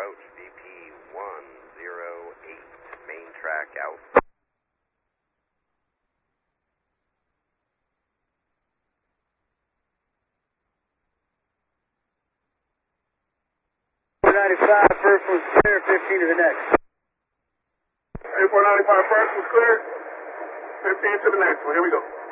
approach, VP 108, main track out. 495, first was clear, 15 to the next. 495, first was clear, 15 to the next one. Here we go.